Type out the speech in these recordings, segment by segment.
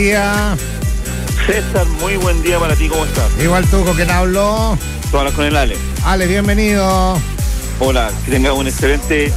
Día. César, muy buen día para ti, ¿cómo estás? Igual tú, ¿con quién habló? Tú hablas con el Ale. Ale, bienvenido. Hola, que tengas un excelente...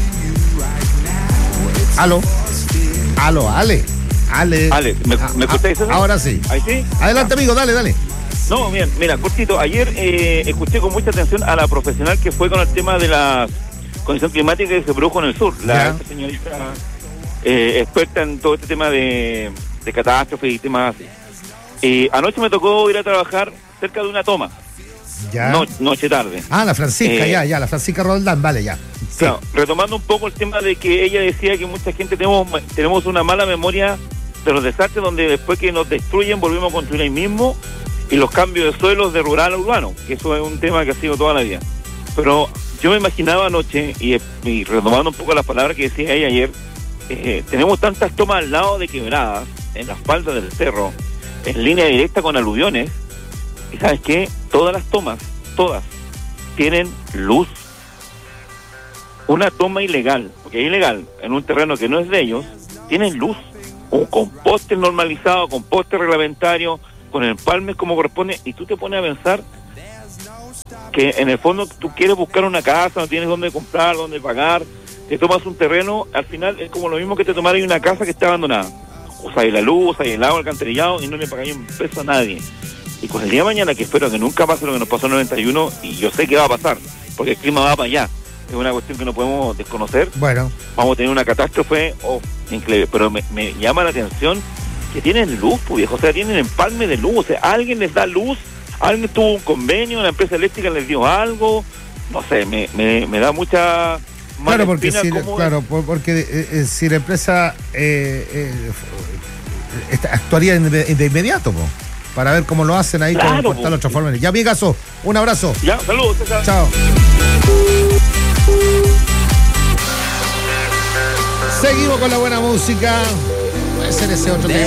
Aló, Ale. Ale, ¿me escucháis, César? Ahora sí. ¿Ahí sí? Adelante, amigo, dale. No, bien, mira, cortito. Ayer escuché con mucha atención a la profesional que fue con el tema de la condición climática que se produjo en el sur. La señorita experta en todo este tema de catástrofes y temas así. Anoche me tocó ir a trabajar cerca de una toma. Ya. Noche tarde. La Francisca, la Francisca Roldán, vale, ya. Sí. Claro, retomando un poco el tema de que ella decía que mucha gente tenemos una mala memoria de los desastres, donde después que nos destruyen volvemos a construir ahí mismo, y los cambios de suelos de rural a urbano, que eso es un tema que ha sido toda la vida. Pero yo me imaginaba anoche, y retomando un poco las palabras que decía ella ayer, tenemos tantas tomas al lado de quebradas, en las faldas del cerro, en línea directa con aluviones, y ¿sabes qué? Todas las tomas, todas, tienen luz. Una toma ilegal, porque es ilegal, en un terreno que no es de ellos, tienen luz, con postes normalizados, con postes reglamentarios, con empalmes como corresponde, y tú te pones a pensar que en el fondo tú quieres buscar una casa, no tienes dónde comprar, dónde pagar, te tomas un terreno, al final es como lo mismo que te tomar una casa que está abandonada. Usáis la luz, usáis el agua, el alcantarillado, y no le pagáis un peso a nadie. Y con el día de mañana, que espero que nunca pase lo que nos pasó en el 91, y yo sé que va a pasar, porque el clima va para allá, es una cuestión que no podemos desconocer. Bueno, vamos a tener una catástrofe increíble, pero me llama la atención que tienen luz, pues, viejo, o sea, tienen empalme de luz, o sea, alguien les da luz, alguien tuvo un convenio, la empresa eléctrica les dio algo, no sé, me da mucha... Claro, porque si la empresa actuaría de inmediato, po, para ver cómo lo hacen ahí, claro, con cortar los transformadores. Ya, amigazo, un abrazo. Ya, saludos, César. Chao. Seguimos con la buena música. Puede ser ese otro tema.